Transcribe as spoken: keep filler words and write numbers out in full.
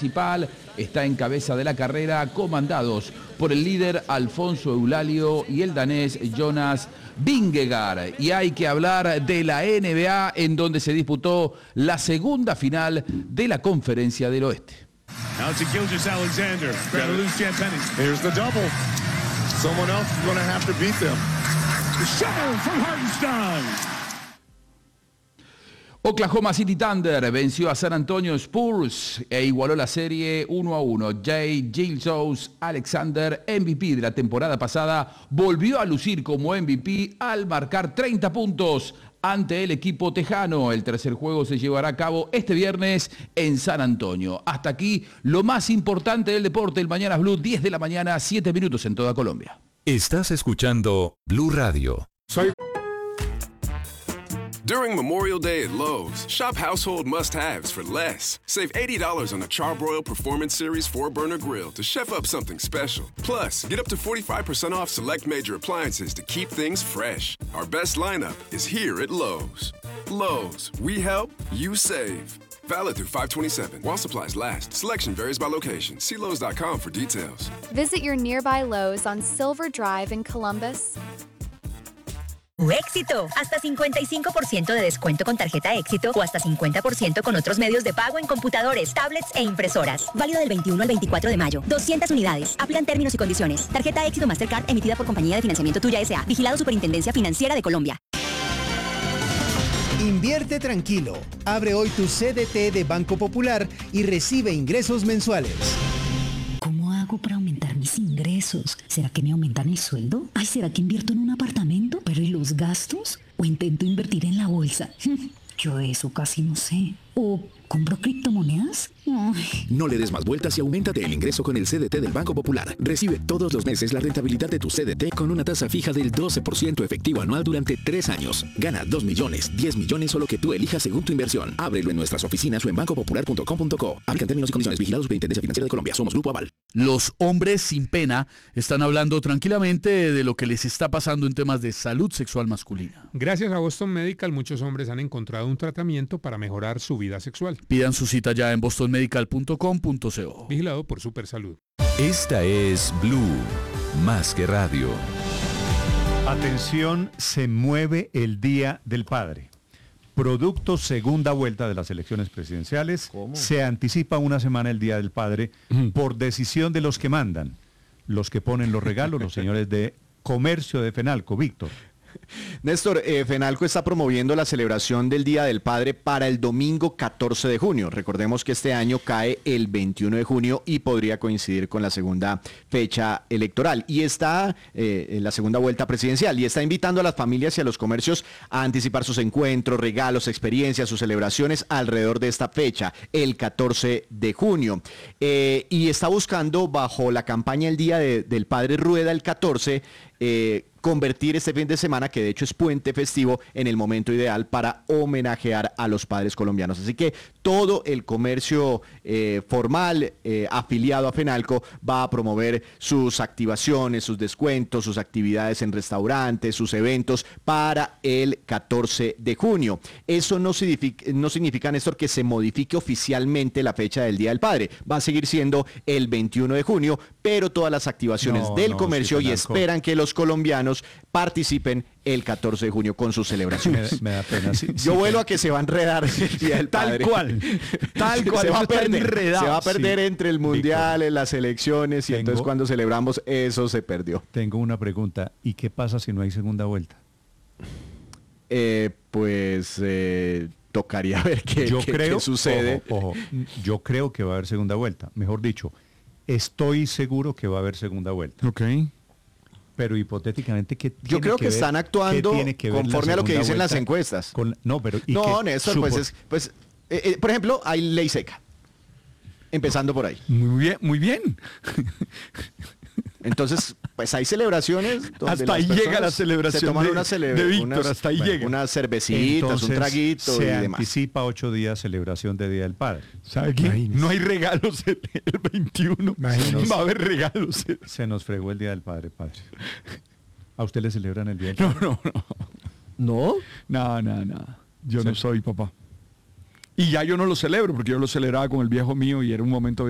principal está en cabeza de la carrera, comandados por el líder Alfonso Eulalio y el danés Jonas Vingegaard. Y hay que hablar de la N B A, en donde se disputó la segunda final de la Conferencia del Oeste. Now to Gilgeous-Alexander. Trying to lose Champ Penny. Here's the double. Someone else is going to have to beat them. The shovel from Hartenstein. Oklahoma City Thunder venció a San Antonio Spurs e igualó la serie uno a uno. Jay Gilgeous-Alexander, M V P de la temporada pasada, volvió a lucir como M V P al marcar treinta puntos ante el equipo tejano. El tercer juego se llevará a cabo este viernes en San Antonio. Hasta aquí lo más importante del deporte. El Mañana Blue, diez de la mañana, siete minutos en toda Colombia. Estás escuchando Blue Radio. Soy During Memorial Day at Lowe's, shop household must-haves for less. Save eighty dollars on a Charbroil Performance Series four burner grill to chef up something special. Plus, get up to forty-five percent off select major appliances to keep things fresh. Our best lineup is here at Lowe's. Lowe's, we help, you save. Valid through five twenty-seven while supplies last. Selection varies by location. See Lowe's dot com for details. Visit your nearby Lowe's on Silver Drive in Columbus. ¡Éxito! Hasta cincuenta y cinco por ciento de descuento con tarjeta Éxito o hasta cincuenta por ciento con otros medios de pago en computadores, tablets e impresoras. Válido del veintiuno al veinticuatro de mayo. doscientas unidades. Aplican términos y condiciones. Tarjeta Éxito Mastercard emitida por Compañía de Financiamiento Tuya S A. Vigilado Superintendencia Financiera de Colombia. Invierte tranquilo. Abre hoy tu C D T de Banco Popular y recibe ingresos mensuales. ¿Cómo hago para aumentar mis ingresos? ¿Será que me aumentan el sueldo? Ay, ¿será que invierto en un apartamento? ¿Pero y los gastos? ¿O intento invertir en la bolsa? Yo eso casi no sé. ¿O compro criptomonedas? Ay. No le des más vueltas y auméntate el ingreso con el C D T del Banco Popular. Recibe todos los meses la rentabilidad de tu C D T con una tasa fija del doce por ciento efectivo anual durante tres años. Gana dos millones, diez millones o lo que tú elijas según tu inversión. Ábrelo en nuestras oficinas o en banco popular punto com punto co. Aplican términos y condiciones. Vigilado Superintendencia Financiera de Colombia. Somos Grupo Aval. Los hombres sin pena están hablando tranquilamente de lo que les está pasando en temas de salud sexual masculina. Gracias a Boston Medical, muchos hombres han encontrado un tratamiento para mejorar su vida sexual. Pidan su cita ya en boston medical punto com punto co. Vigilado por Supersalud. Esta es Blue, más que radio. Atención, se mueve el Día del Padre. Producto segunda vuelta de las elecciones presidenciales. ¿Cómo? Se anticipa una semana el Día del Padre por decisión de los que mandan, los que ponen los regalos, los señores de Comercio de Fenalco. Víctor. Néstor, eh, Fenalco está promoviendo la celebración del Día del Padre para el domingo catorce de junio. Recordemos que este año cae el veintiuno de junio y podría coincidir con la segunda fecha electoral. Y está eh, en la segunda vuelta presidencial y está invitando a las familias y a los comercios a anticipar sus encuentros, regalos, experiencias, sus celebraciones alrededor de esta fecha, el catorce de junio. Eh, y está buscando, bajo la campaña El Día de, del Padre Rueda el catorce, eh, convertir este fin de semana, que de hecho es puente festivo, en el momento ideal para homenajear a los padres colombianos. Así que todo el comercio eh, formal eh, afiliado a Fenalco va a promover sus activaciones, sus descuentos, sus actividades en restaurantes, sus eventos para el catorce de junio. Eso no significa, no significa, Néstor, que se modifique oficialmente la fecha del Día del Padre. Va a seguir siendo el veintiuno de junio, pero todas las activaciones no, del no, comercio sí, y esperan que los colombianos participen el catorce de junio con sus celebraciones. Me, me da pena. Sí, Yo sí, vuelo pero... a que se va a enredar el Día del Padre. Tal cual. Tal cual. Se va a perder, enredado. se va a perder sí. entre el mundial, en las elecciones, y Tengo... entonces cuando celebramos eso se perdió. Tengo una pregunta. ¿Y qué pasa si no hay segunda vuelta? Eh, pues eh, tocaría ver qué, yo qué, creo, qué sucede. Ojo, ojo, yo creo que va a haber segunda vuelta. Mejor dicho, estoy seguro que va a haber segunda vuelta. Ok. Pero hipotéticamente, ¿qué tiene Yo creo que, que ver, están actuando que conforme a lo que dicen las encuestas. Con, no, pero ¿y no, Néstor, pues, es, pues eh, eh, por ejemplo, hay ley seca. Empezando por ahí. Muy bien, muy bien. Entonces, pues hay celebraciones donde hasta ahí llega la celebración se toman de, una cele- de Víctor, unas, hasta ahí bueno, llega. Unas cervecitas, Entonces, un traguito se y demás. anticipa ocho días celebración de Día del Padre. ¿Sabe qué? No hay regalos el, el veintiuno. Nos, va a haber regalos. Se nos fregó el Día del Padre, padre. ¿A usted le celebran el Día del Padre? No, no, no. ¿No? No, no, no. Yo sí. no soy papá. Y ya yo no lo celebro, porque yo lo celebraba con el viejo mío y era un momento